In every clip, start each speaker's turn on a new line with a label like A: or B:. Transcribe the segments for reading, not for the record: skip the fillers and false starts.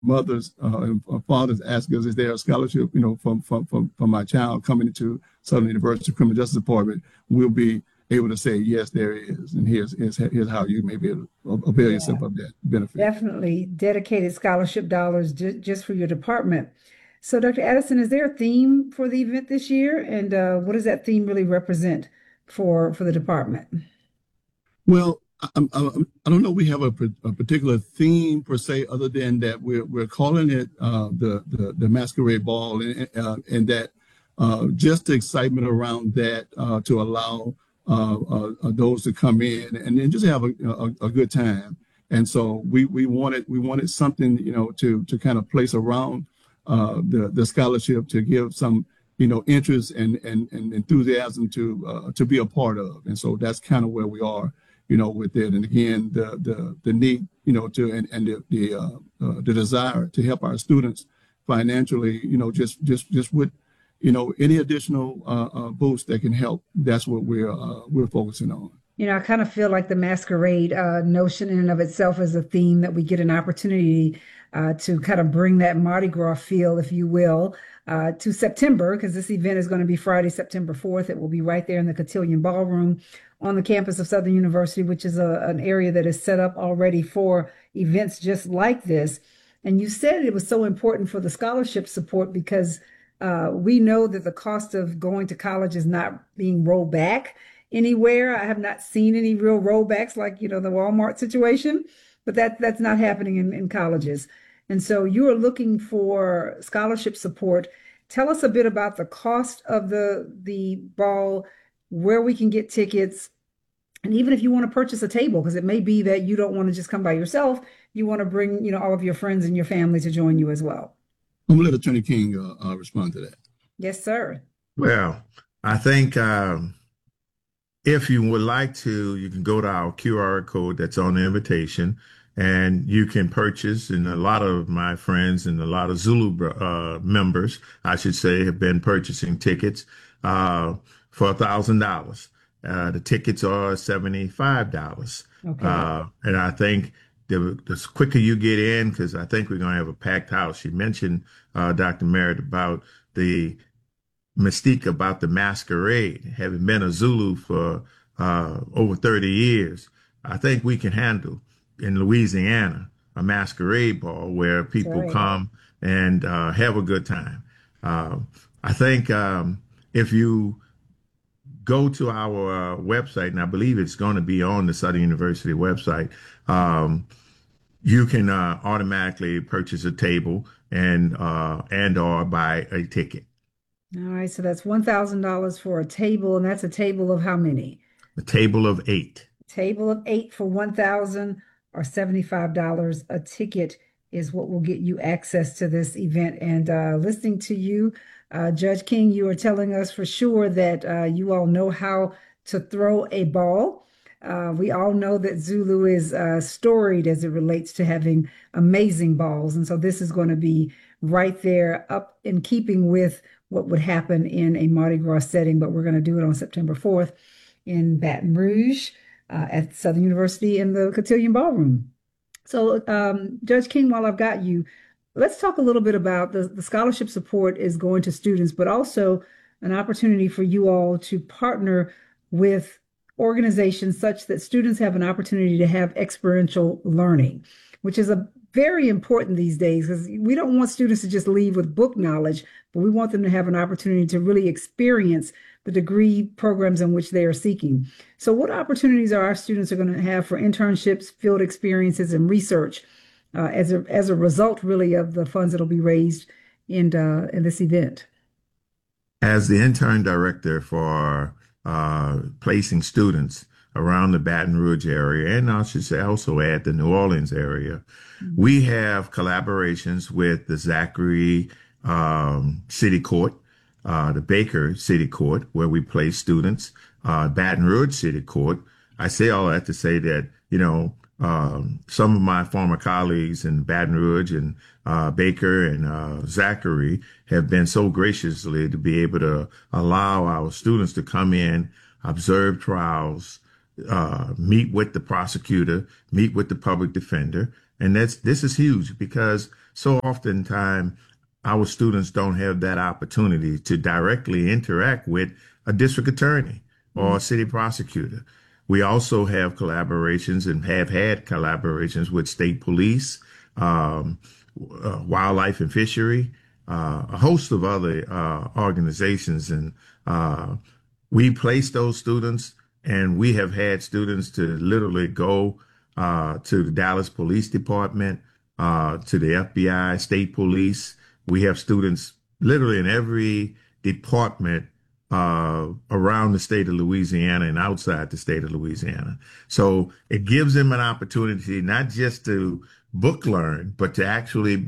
A: mothers and fathers ask us, is there a scholarship, for my child coming into Southern University Criminal Justice Department? We'll be able to say, yes, there is. And here's how you may be able to avail
B: Yeah,
A: yourself of that benefit.
B: definitely dedicated scholarship dollars just for your department. So, Dr. Addison, is there a theme for the event this year? And what does that theme really represent for the department?
A: Well, I don't know. We have a particular theme per se, other than that we're calling it the masquerade ball, and that just the excitement around that to allow those to come in and just have a good time. And so we wanted something to kind of place around the scholarship to give some interest and enthusiasm to be a part of. And so that's kind of where we are with it. And again, the need, to and the desire to help our students financially, just with any additional boost that can help. That's what we're focusing on.
B: I kind of feel like the masquerade notion in and of itself is a theme that we get an opportunity to kind of bring that Mardi Gras feel, if you will, to September, because this event is going to be Friday, September 4th. It will be right there in the Cotillion Ballroom on the campus of Southern University, which is an area that is set up already for events just like this. And you said it was so important for the scholarship support because we know that the cost of going to college is not being rolled back anywhere. I have not seen any real rollbacks like, the Walmart situation, but that's not happening in colleges. And so you are looking for scholarship support. Tell us a bit about the cost of the ball, where we can get tickets, and even if you want to purchase a table, because it may be that you don't want to just come by yourself, you want to bring, all of your friends and your family to join you as well.
A: I'm gonna let Attorney King respond to that.
B: Yes, sir.
C: Well, I think if you would like to, you can go to our QR code that's on the invitation and you can purchase. And a lot of my friends and a lot of Zulu members, I should say, have been purchasing tickets for $1,000. The tickets are $75.
B: Okay.
C: And I think the quicker you get in, because I think we're going to have a packed house. You mentioned, Dr. Merritt, about the mystique about the masquerade. Having been a Zulu for over 30 years, I think we can handle in Louisiana a masquerade ball where
B: That's
C: people
B: right.
C: come and have a good time. I think if you go to our website, and I believe it's going to be on the Southern University website, you can automatically purchase a table and or buy a ticket.
B: All right. So that's $1,000 for a table, and that's a table of how many?
C: A table of 8.
B: Table of eight for 1,000 or $75 a ticket is what will get you access to this event. And listening to you, Judge King, you are telling us for sure that you all know how to throw a ball. We all know that Zulu is storied as it relates to having amazing balls. And so this is going to be right there up in keeping with what would happen in a Mardi Gras setting, but we're going to do it on September 4th in Baton Rouge at Southern University in the Cotillion Ballroom. So, Judge King, while I've got you, let's talk a little bit about the scholarship support is going to students, but also an opportunity for you all to partner with organizations such that students have an opportunity to have experiential learning, which is a very important these days because we don't want students to just leave with book knowledge, but we want them to have an opportunity to really experience the degree programs in which they are seeking. So what opportunities are our students are going to have for internships, field experiences, and research as a result, really, of the funds that will be raised in this event?
C: As the intern director for placing students around the Baton Rouge area, and I should say also add the New Orleans area, we have collaborations with the Zachary City Court, the Baker City Court, where we place students, Baton Rouge City Court. I say all that to say that, some of my former colleagues in Baton Rouge and Baker and Zachary have been so graciously to be able to allow our students to come in, observe trials, meet with the prosecutor, meet with the public defender. And this is huge because so oftentimes our students don't have that opportunity to directly interact with a district attorney or a city prosecutor. We also have collaborations and have had collaborations with state police, wildlife and fishery, a host of other organizations. And we place those students, and we have had students to literally go to the Dallas Police Department, to the FBI, state police. We have students literally in every department around the state of Louisiana and outside the state of Louisiana. So it gives them an opportunity not just to book learn, but to actually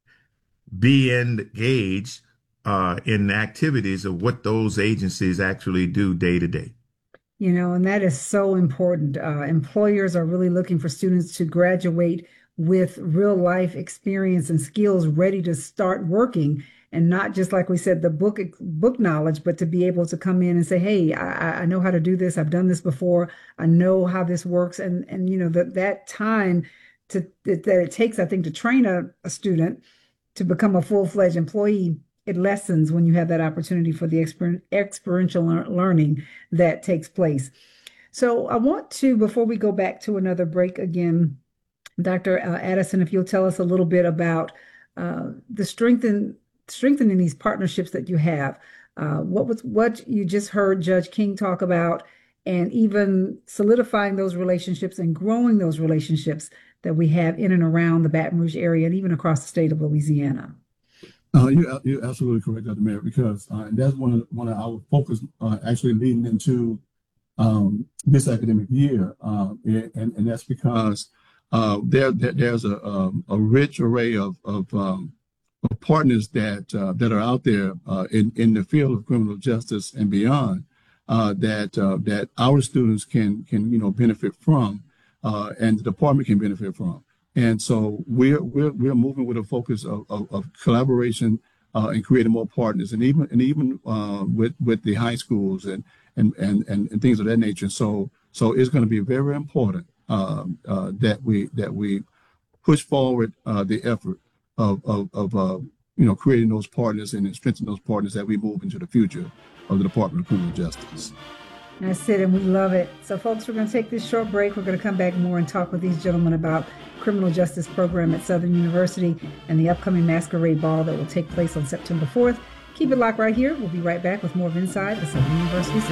C: be engaged in the activities of what those agencies actually do day to day.
B: You know, and that is so important. Employers are really looking for students to graduate with real life experience and skills ready to start working, and not just, like we said, the book knowledge, but to be able to come in and say, hey, I know how to do this. I've done this before. I know how this works. And you know, that time that it takes, I think, to train a student to become a full-fledged employee, it lessens when you have that opportunity for the experiential learning that takes place. So I want to, before we go back to another break again, Dr. Addison, if you'll tell us a little bit about the strengthening these partnerships that you have. What you just heard Judge King talk about, and even solidifying those relationships and growing those relationships that we have in and around the Baton Rouge area and even across the state of Louisiana.
A: You're absolutely correct, Dr. Mayor, because and that's one of our focus actually leading into this academic year, and that's because there's a rich array of partners that are out there in the field of criminal justice and beyond that our students can benefit from, and the department can benefit from. And so we're moving with a focus of collaboration and creating more partners, and even with the high schools and things of that nature. So it's going to be very important that we push forward the effort of creating those partners and strengthening those partners as we move into the future of the Department of Criminal Justice.
B: That's it, and we love it. So, folks, we're going to take this short break. We're going to come back more and talk with these gentlemen about criminal justice program at Southern University and the upcoming Masquerade Ball that will take place on September 4th. Keep it locked right here. We'll be right back with more of Inside the Southern University.